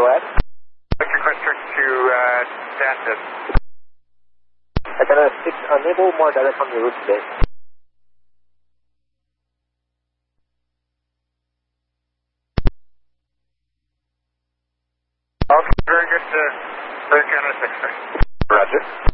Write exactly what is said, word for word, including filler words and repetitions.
go ahead. Electric Western to uh, Stanton. Atlanta six, unable, more data from your route today. Okay, very good to Air Canada six. Roger.